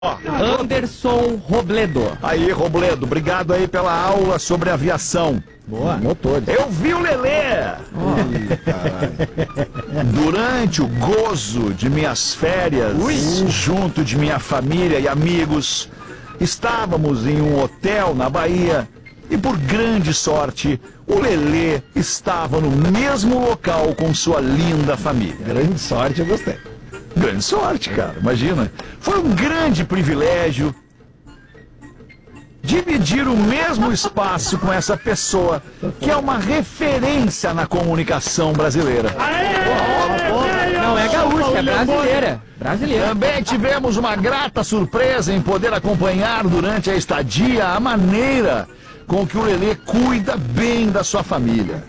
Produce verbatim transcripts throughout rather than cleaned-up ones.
Anderson Robledo. Aí, Robledo, obrigado aí pela aula sobre aviação. Boa. Motores. Eu vi o Lelê. Oh. Durante o gozo de minhas férias, Ui. junto de minha família e amigos, estávamos em um hotel na Bahia e, por grande sorte, o Lelê estava no mesmo local com sua linda família. Grande sorte, eu gostei. Grande sorte, cara, imagina. Foi um grande privilégio dividir o mesmo espaço com essa pessoa que é uma referência na comunicação brasileira. Não é gaúcha, é brasileira. Brasileira. Também tivemos uma grata surpresa em poder acompanhar durante a estadia a maneira com que o Lelê cuida bem da sua família.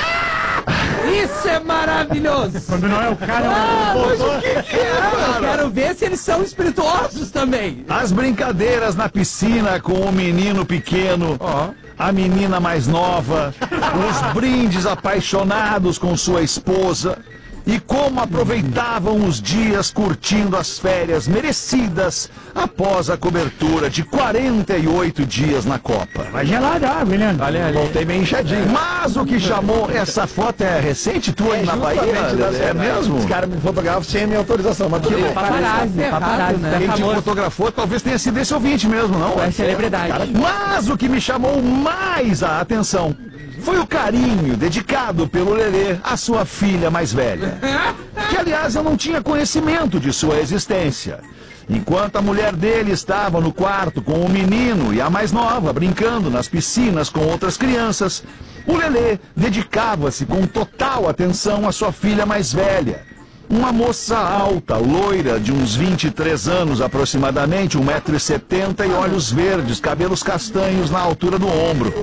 Isso é maravilhoso! Quando não é o cara, ah, é o mas o que, que é? Eu quero ver se eles são espirituosos também. As brincadeiras na piscina com o menino pequeno, oh. a menina mais nova, os brindes apaixonados com sua esposa e como aproveitavam os dias curtindo as férias merecidas após a cobertura de quarenta e oito dias na Copa. Vai gelada a água, Leandro. Olha ali. Voltei bem inchadinho. Mas o que chamou... Essa foto é recente tua aí é na Bahia? É, é mesmo? Os caras me fotografam sem a minha autorização. Mas que paparazzi, paparazzi, né? Quem te fotografou talvez tenha sido esse ouvinte mesmo, não? É celebridade. Cara, mas o que me chamou mais a atenção foi o carinho dedicado pelo Lelê à sua filha mais velha, que aliás eu não tinha conhecimento de sua existência. Enquanto a mulher dele estava no quarto com o menino e a mais nova brincando nas piscinas com outras crianças, o Lelê dedicava-se com total atenção à sua filha mais velha. Uma moça alta, loira, de uns vinte e três anos aproximadamente, um metro e setenta e olhos verdes, cabelos castanhos na altura do ombro.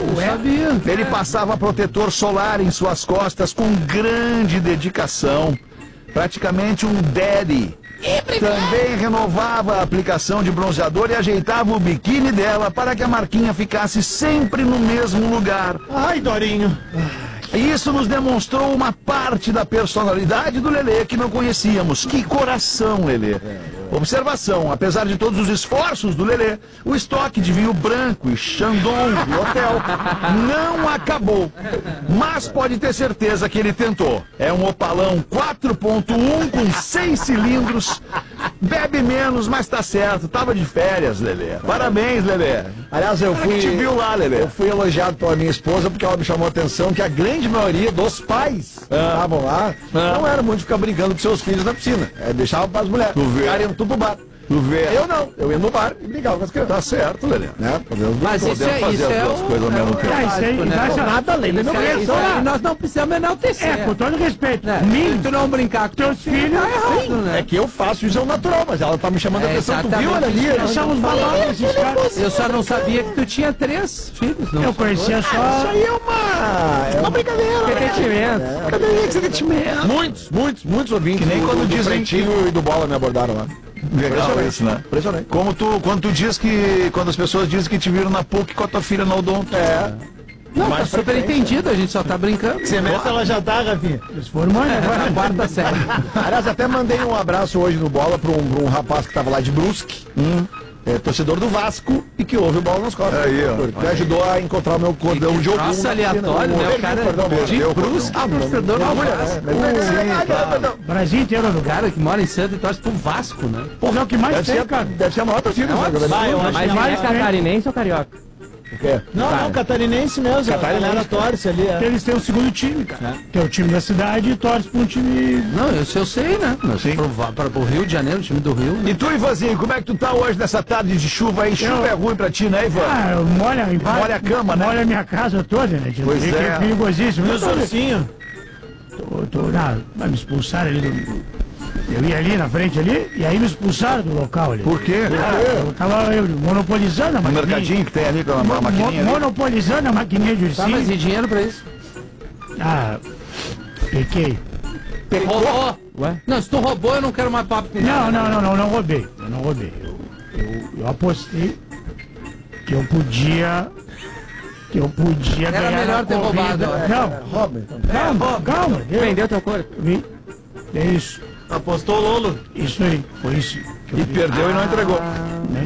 Ele passava protetor solar em suas costas com grande dedicação. Praticamente um daddy. Também renovava a aplicação de bronzeador e ajeitava o biquíni dela para que a marquinha ficasse sempre no mesmo lugar. Ai, Dorinho. Isso nos demonstrou uma parte da personalidade do Lelê que não conhecíamos. Que coração, Lelê. Observação, apesar de todos os esforços do Lelê, o estoque de vinho branco e Chandon do hotel não acabou. Mas pode ter certeza que ele tentou. É um Opalão quatro ponto um com seis cilindros. Bebe menos, mas tá certo. Tava de férias, Lelê. Parabéns, Lelê. Aliás, eu fui... te viu lá, Lelê. Eu fui elogiado pela minha esposa porque ela me chamou a atenção que a grande maioria dos pais que ah. estavam lá ah. não era muito ficar brincando com seus filhos na piscina. É, deixava para as mulheres. Tu vê. Ficarem tudo pro bar. Tu vê. Eu não. Eu ia no bar e brigava com as crianças. Tá certo, Lelê. Né? Mas isso é, fazer isso as é duas o... coisas ao mesmo tempo. É, isso aí, né? isso nada além da minha isso aí nós não precisamos enaltecer. É, com todo respeito. Né? Mim, Se tu não brincar com teus filhos, tá errado, sim, né? É que eu faço isso, é o natural, mas ela tá me chamando a É, atenção. Tu viu, olha ali? nós somos valores esses caras. Eu só não sabia que tu tinha três filhos. Não Eu conhecia só... Isso aí é uma... É uma brincadeira. Sentimento. Brincadeira, sentimento. Muitos, muitos, muitos ouvintes. Que nem quando do, do dizem Pretinho e do Bola me abordaram lá. Legal isso, né? Impressionante. Como tu, quando tu diz que... Quando as pessoas dizem que te viram na P U C com a tua filha no odonto. É. Não, tá super entendido, a gente só tá brincando. Semestre ela já tá, Rafinha. Se formando agora. Na quarta série. Aliás, até mandei um abraço hoje no Bola para um, pra um rapaz que tava lá de Brusque, hum, é, torcedor do Vasco, e que ouve o Bola nas costas. Aí, ó. Porque ajudou a encontrar o meu cordão de jogo. Nossa, aleatório, né? O cara de Brusque, torcedor do Vasco. Brasil inteiro no O cara que mora em Santos e torce pro Vasco, né? Porra, é o que mais Deve tem, ser, cara. deve ser a maior torcida. Vai, eu acho Mas que ele é mais tem. catarinense ou carioca? O quê? Não, não, catarinense mesmo. Catarinense. A galera torce ali. Porque É. eles têm o segundo time, cara. Que é o time da cidade e torce pra um time... Não, eu, eu sei, né? Mas Sim. pro, pra, pro Rio de Janeiro, o time do Rio. Né? E tu, Ivanzinho, como é que tu tá hoje nessa tarde de chuva aí? Chuva Eu- é ruim pra ti, né, Ivan? Ah, eu molho em vários- Molha a cama, né? Molha a minha casa toda, né? tio? Pois Que é. é perigosíssimo. E Eu os tô, ursinhos? tô, tô, na, vai me expulsar ali do... Eu ia ali na frente ali, e aí me expulsaram do local ali. Por quê? Ah, eu tava eu, monopolizando a No maquininha. mercadinho que tem ali com a, a Mo- maquininha ali. monopolizando a maquininha de Tá, mas ursinho. e dinheiro pra isso? Ah, pequei. Roubou? Ué? Não, se tu roubou, eu não quero mais papo com Não, nada. não, não, não, não roubei. Eu não roubei. Eu, eu, eu apostei que eu podia... Que eu podia Era ganhar melhor na ter corrida. roubado, é. Não, Rouba, então. calma, calma. Eu, Vendeu teu corpo. vi. É isso. Apostou o Lolo. Isso aí. Foi isso. que eu E fiz. perdeu e não entregou.